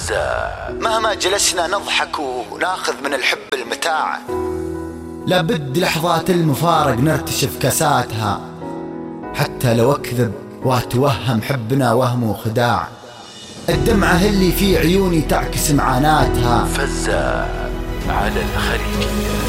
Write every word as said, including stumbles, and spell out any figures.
فزاع. مهما جلسنا نضحك وناخذ من الحب المتاع، لابد لحظات المفارق نرتشف كاساتها، حتى لو اكذب واتوهم حبنا وهم وخداع، الدمعة اللي في عيوني تعكس معاناتها. فزاع على الخليجية.